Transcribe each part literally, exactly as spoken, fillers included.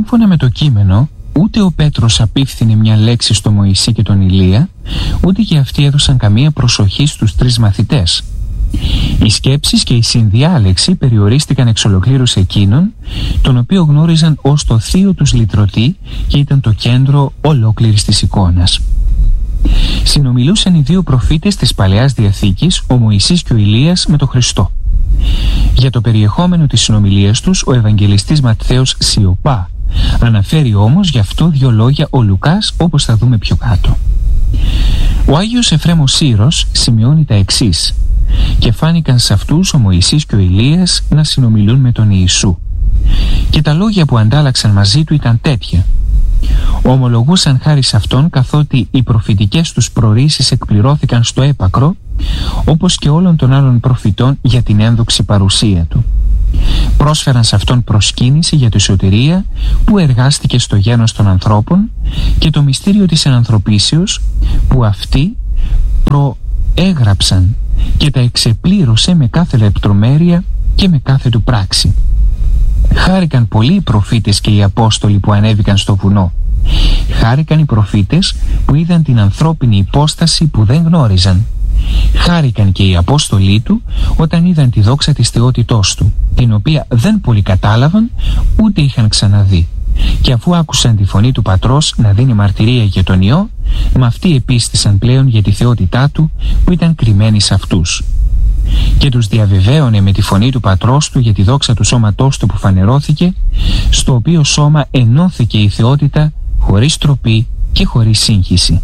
Σύμφωνα με το κείμενο, ούτε ο Πέτρος απίφθινε μια λέξη στο Μωυσή και τον Ηλία, ούτε και αυτοί έδωσαν καμία προσοχή στους τρεις μαθητές. Οι σκέψεις και η συνδιάλεξη περιορίστηκαν εξ ολοκλήρου σε εκείνον, τον οποίο γνώριζαν ως το θείο τους λυτρωτή και ήταν το κέντρο ολόκληρης της εικόνας. Συνομιλούσαν οι δύο προφήτες της Παλαιάς Διαθήκης, ο Μωυσής και ο Ηλίας, με τον Χριστό. Για το περιεχόμενο της συνομιλίας τους, ο Ευαγγελιστής Ματθαίος σιωπά. Αναφέρει όμως γι' αυτό δύο λόγια ο Λουκάς, όπως θα δούμε πιο κάτω. Ο Άγιος Εφρέμος Σύρος σημειώνει τα εξής: «Και φάνηκαν σε αυτούς ο Μωυσής και ο Ηλίας να συνομιλούν με τον Ιησού. Και τα λόγια που αντάλλαξαν μαζί του ήταν τέτοια. Ομολογούσαν χάρη σε αυτόν, καθότι οι προφητικές τους προορίσεις εκπληρώθηκαν στο έπακρο, όπως και όλων των άλλων προφητών για την ένδοξη παρουσία του. Πρόσφεραν σε αυτόν προσκύνηση για τη σωτηρία που εργάστηκε στο γένος των ανθρώπων και το μυστήριο της ενανθρωπίσεως που αυτοί προέγραψαν και τα εξεπλήρωσε με κάθε λεπτομέρεια και με κάθε του πράξη. Χάρηκαν πολλοί οι προφήτες και οι Απόστολοι που ανέβηκαν στο βουνό. Χάρηκαν οι προφήτες που είδαν την ανθρώπινη υπόσταση που δεν γνώριζαν. Χάρηκαν και οι Απόστολοι του όταν είδαν τη δόξα της θεότητός του, την οποία δεν πολύ κατάλαβαν ούτε είχαν ξαναδεί. Και αφού άκουσαν τη φωνή του Πατρός να δίνει μαρτυρία για τον Υιό, με αυτή επίστησαν πλέον για τη θεότητά του που ήταν κρυμμένη σε αυτούς. Και τους διαβεβαίωνε με τη φωνή του Πατρός του για τη δόξα του σώματός του που φανερώθηκε, στο οποίο σώμα ενώθηκε η θεότητα χωρίς τροπή και χωρίς σύγχυση».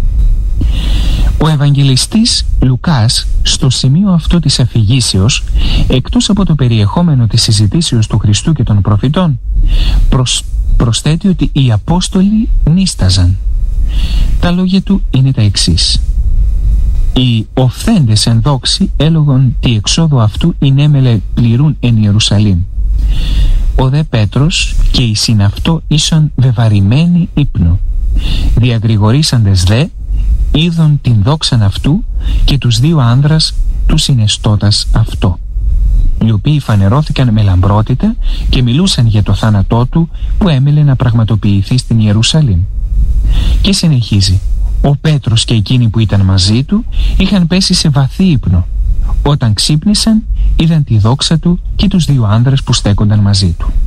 Ο Ευαγγελιστής Λουκάς στο σημείο αυτό της αφηγήσεως, εκτός από το περιεχόμενο της συζητήσεως του Χριστού και των προφητών, προσ... προσθέτει ότι οι Απόστολοι νίσταζαν. Τα λόγια του είναι τα εξής: «Οι οφθέντες εν δόξη έλογον τη εξόδου αυτού ενέμελε πληρούν εν Ιερουσαλήμ. Ο δε Πέτρος και οι συναυτό ίσον βεβαρημένοι ύπνο. Διαγρηγορήσαντες δε είδον την δόξαν αυτού και τους δύο άνδρας του συναισθώτας αυτό, οι οποίοι φανερώθηκαν με λαμπρότητα και μιλούσαν για το θάνατό του που έμελε να πραγματοποιηθεί στην Ιερουσαλήμ». Και συνεχίζει: «Ο Πέτρος και εκείνοι που ήταν μαζί του είχαν πέσει σε βαθύ ύπνο. Όταν ξύπνησαν είδαν τη δόξα του και τους δύο άνδρες που στέκονταν μαζί του».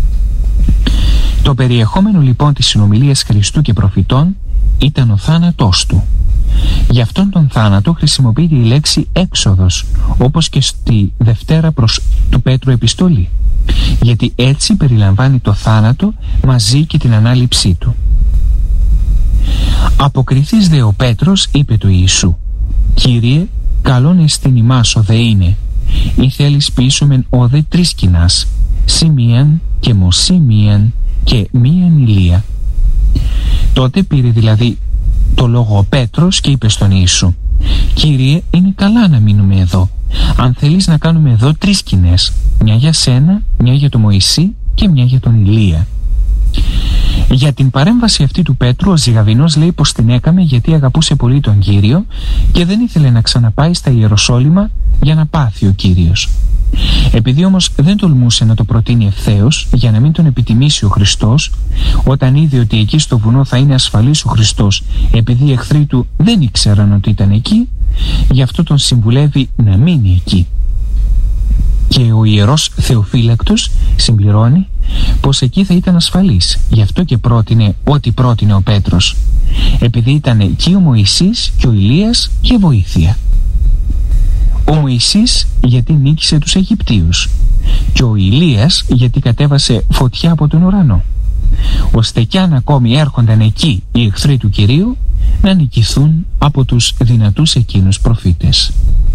Το περιεχόμενο λοιπόν της συνομιλίας Χριστού και προφητών ήταν ο θάνατός του. Για αυτόν τον θάνατο χρησιμοποιείται η λέξη έξοδος, όπως και στη Δευτέρα προς του Πέτρου επιστολή, γιατί έτσι περιλαμβάνει το θάνατο μαζί και την ανάληψή του. Αποκριθείς δε ο Πέτρος είπε του Ιησού: «Κύριε, καλόν εστιν ημάς ο δε είναι, ή θέλεις ποιήσομεν ο δε τρεις κοινάς, σημείαν και μοσήμιαν και μίαν ηλία». Τότε πήρε δηλαδή το λόγο ο Πέτρος και είπε στον Ιησού: «Κύριε, είναι καλά να μείνουμε εδώ. Αν θέλεις να κάνουμε εδώ τρεις σκηνές, μια για σένα, μια για τον Μωυσή και μια για τον Ηλία». Για την παρέμβαση αυτή του Πέτρου, ο Ζυγαβινός λέει πως την έκαμε γιατί αγαπούσε πολύ τον Κύριο και δεν ήθελε να ξαναπάει στα Ιεροσόλυμα για να πάθει ο Κύριος. Επειδή όμως δεν τολμούσε να το προτείνει ευθέως για να μην τον επιτιμήσει ο Χριστός, όταν είδε ότι εκεί στο βουνό θα είναι ασφαλής ο Χριστός, επειδή οι εχθροί του δεν ήξεραν ότι ήταν εκεί, γι' αυτό τον συμβουλεύει να μείνει εκεί. Και ο Ιερός Θεοφύλακτος συμπληρώνει πως εκεί θα ήταν ασφαλής, γι' αυτό και πρότεινε ό,τι πρότεινε ο Πέτρος, επειδή ήταν εκεί ο Μωυσής και ο Ηλίας και βοήθεια. Ο Μωυσής γιατί νίκησε τους Αιγυπτίους και ο Ηλίας γιατί κατέβασε φωτιά από τον ουρανό, ώστε κι αν ακόμη έρχονταν εκεί οι εχθροί του Κυρίου να νικηθούν από τους δυνατούς εκείνους προφήτες.